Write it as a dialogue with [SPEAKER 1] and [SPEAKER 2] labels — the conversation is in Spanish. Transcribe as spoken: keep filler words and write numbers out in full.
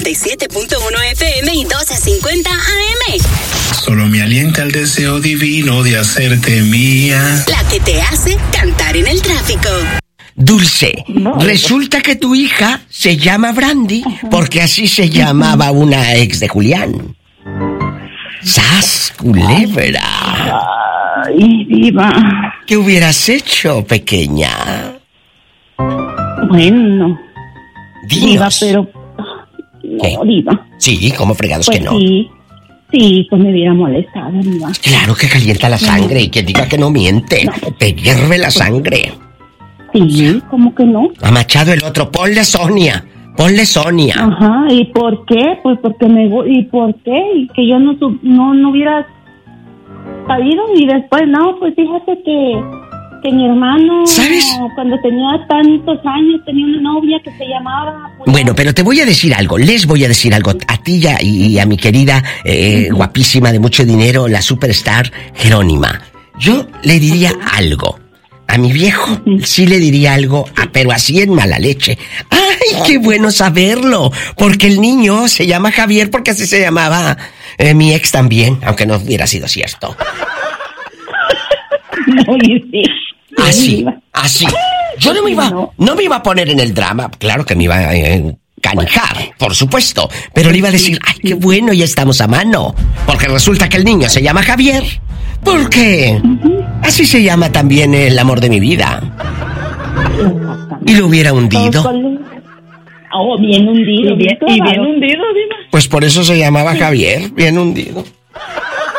[SPEAKER 1] siete punto uno F M y doce cincuenta A M.
[SPEAKER 2] Solo me alienta el deseo divino de hacerte mía.
[SPEAKER 1] La que te hace cantar en el tráfico.
[SPEAKER 3] Dulce, no, resulta que tu hija se llama Brandy, ajá, porque así se llamaba una ex de Julián. ¡Sas, culebra!
[SPEAKER 4] Ay, diva.
[SPEAKER 3] ¿Qué hubieras hecho, pequeña?
[SPEAKER 4] Bueno,
[SPEAKER 3] Dinos.
[SPEAKER 4] Diva, pero...
[SPEAKER 3] ¿Qué?
[SPEAKER 4] No, diva.
[SPEAKER 3] Sí, ¿cómo fregados
[SPEAKER 4] pues
[SPEAKER 3] que no?
[SPEAKER 4] Sí, sí, pues me hubiera molestado, diva.
[SPEAKER 3] Claro que calienta la sangre, no. Y quien diga que no miente, no, pues, te hierve la pues, sangre.
[SPEAKER 4] Sí, ¿cómo que no?
[SPEAKER 3] A Machado el otro, ponle Sonia, ponle Sonia.
[SPEAKER 4] Ajá, ¿y por qué? Pues porque me... ¿Y por qué? Y que yo no, no, no hubiera sabido y después, no, pues fíjate que... que mi hermano,
[SPEAKER 3] ¿sabes?
[SPEAKER 4] Cuando tenía tantos años, tenía una novia que se llamaba... Pues,
[SPEAKER 3] bueno, pero te voy a decir algo, les voy a decir algo a ti ya y, y a mi querida, eh, uh-huh, guapísima, de mucho dinero, la superstar Jerónima. Yo le diría uh-huh. algo. A mi viejo uh-huh. sí le diría algo, ah, pero así en mala leche. ¡Ay, qué bueno saberlo! Porque el niño se llama Javier porque así se llamaba eh, mi ex también, aunque no hubiera sido cierto.
[SPEAKER 4] No, sí.
[SPEAKER 3] Así, así. Yo no me iba, no me iba a poner en el drama. Claro que me iba a encanijar, por supuesto. Pero le iba a decir, ay, qué bueno, ya estamos a mano. Porque resulta que el niño se llama Javier. Porque así se llama también el amor de mi vida. Y lo hubiera hundido.
[SPEAKER 4] Oh, bien hundido.
[SPEAKER 5] Y bien, y bien hundido, Diva.
[SPEAKER 3] Pues por eso se llamaba Javier, bien hundido.